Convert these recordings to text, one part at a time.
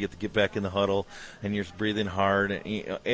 you have to get back in the huddle, and you're breathing hard. And,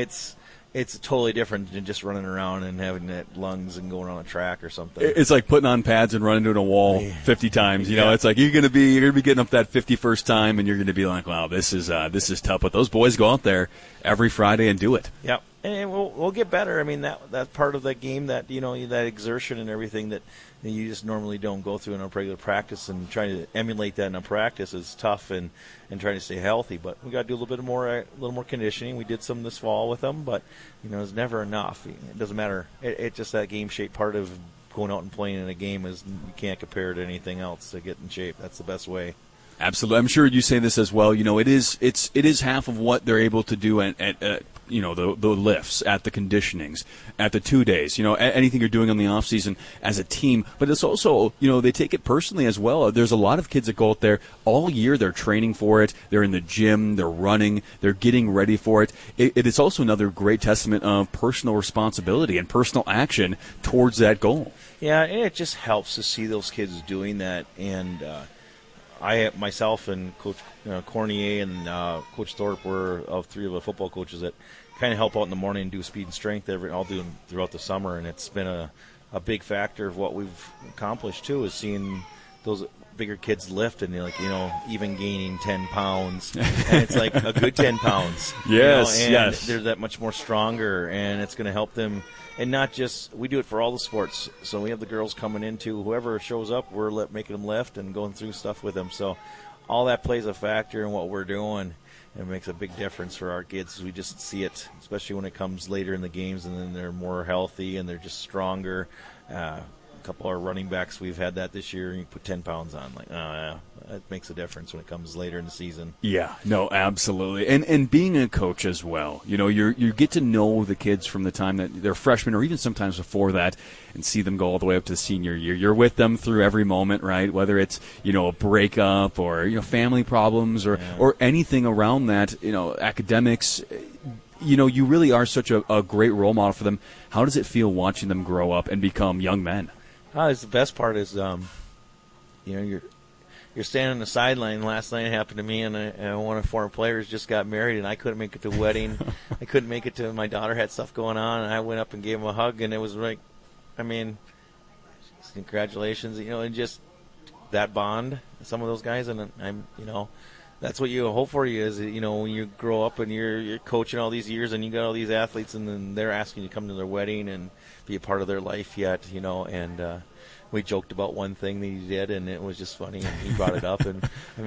it's totally different than just running around and having that lungs and going on a track or something. It's like putting on pads and running into a wall 50 times. You know, it's like you're gonna be getting up that 51st time, and you're gonna be like, wow, this is tough. But those boys go out there every Friday and do it. Yep. And we'll get better. I mean, that's part of that game, that that exertion and everything that you just normally don't go through in a regular practice, and trying to emulate that in a practice is tough, and trying to stay healthy. But we got to do a little more conditioning. We did some this fall with them, but it's never enough. It doesn't matter. It's just that game shape part of going out and playing in a game is you can't compare it to anything else to get in shape. That's the best way. Absolutely. I'm sure you say this as well. It is half of what they're able to do at the lifts, at the conditionings, at the 2 days, anything you're doing on the off season as a team. But it's also, they take it personally as well. There's a lot of kids that go out there all year. They're training for it. They're in the gym. They're running. They're getting ready for it. It is also another great testament of personal responsibility and personal action towards that goal. Yeah, and it just helps to see those kids doing that. And I myself and Coach Cornier and Coach Thorpe were of three of the football coaches that kind of help out in the morning and do speed and strength all doing throughout the summer, and it's been a big factor of what we've accomplished too, is seeing those bigger kids lift and even gaining 10 pounds, and it's like a good 10 pounds. Yes, and yes. They're that much more stronger, and it's going to help them. And not just, we do it for all the sports. So we have the girls coming into whoever shows up, we're making them lift and going through stuff with them. So all that plays a factor in what we're doing. It makes a big difference for our kids. We just see it, especially when it comes later in the games, and then they're more healthy and they're just stronger. A couple of our running backs, we've had that this year, and you put 10 pounds on. It makes a difference when it comes later in the season. Yeah, no, absolutely. And being a coach as well, you get to know the kids from the time that they're freshmen, or even sometimes before that, and see them go all the way up to senior year. You're with them through every moment, right? Whether it's, a breakup or, family problems or anything around that, academics. You really are such a great role model for them. How does it feel watching them grow up and become young men? The best part is, you're standing on the sideline. Last night it happened to me, and one of the former players just got married, and I couldn't make it to the wedding. I couldn't make it to my daughter had stuff going on, and I went up and gave him a hug, and it was like, congratulations, and just that bond. Some of those guys, and that's what you hope for. Is when you grow up and you're coaching all these years, and you got all these athletes, and then they're asking you to come to their wedding and be a part of their life yet, and we joked about one thing that he did, and it was just funny, and he brought it up, and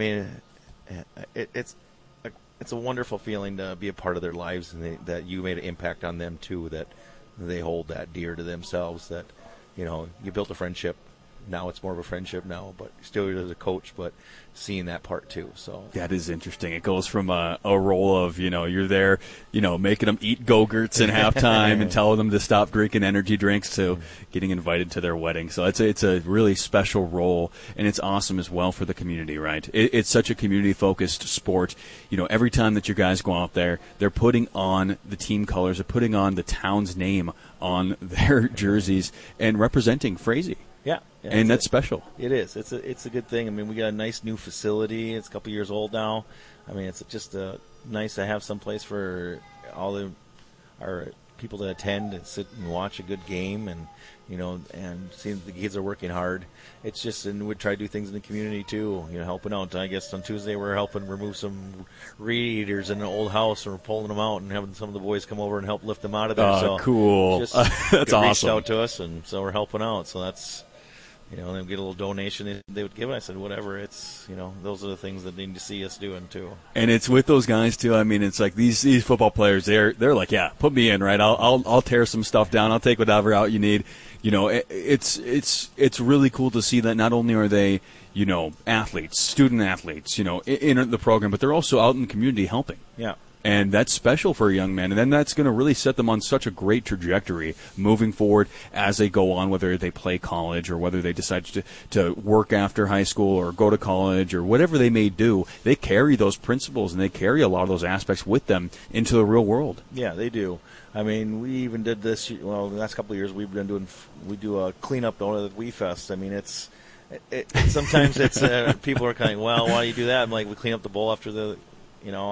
it's a wonderful feeling to be a part of their lives, and that you made an impact on them too, that they hold that dear to themselves, that you built a friendship. Now it's more of a friendship now, but still as a coach, but seeing that part too. So that is interesting. It goes from a role of, you're there, making them eat Go-Gurts in halftime and telling them to stop drinking energy drinks, to getting invited to their wedding. So it's a really special role, and it's awesome as well for the community, right? It's such a community-focused sport. Every time that you guys go out there, they're putting on the team colors, they're putting on the town's name on their jerseys and representing Frazee. Yeah, and that's special. It is. It's a good thing. We got a nice new facility. It's a couple years old now. It's just nice to have some place for all our people to attend and sit and watch a good game, and and seeing the kids are working hard. It's just, and we try to do things in the community too. Helping out. I guess on Tuesday we're helping remove some readers in an old house, and we're pulling them out and having some of the boys come over and help lift them out of there. Oh, cool! Just, that's awesome. Reached out to us, and so we're helping out. So that's. They would get a little donation they would give it. I said, whatever. It's, those are the things that they need to see us doing too. And it's with those guys too. It's like these football players. They're like, yeah, put me in, right? I'll tear some stuff down. I'll take whatever out you need. It's really cool to see that not only are they, athletes, student athletes, in the program, but they're also out in the community helping. Yeah. And that's special for a young man. And then that's going to really set them on such a great trajectory moving forward as they go on, whether they play college or whether they decide to work after high school or go to college or whatever they may do. They carry those principles and they carry a lot of those aspects with them into the real world. Yeah, they do. We even did this, the last couple of years we do a cleanup out of the Wee Fest. Sometimes it's people are kind of, well, why do you do that? I'm like, we clean up the bowl after the,